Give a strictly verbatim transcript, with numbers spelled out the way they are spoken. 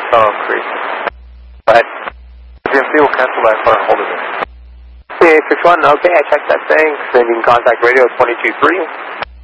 Oh, great. Go ahead. G M C will cancel that for hold of it. C A six one, okay, I checked that thing. Then you can contact radio twenty-two three.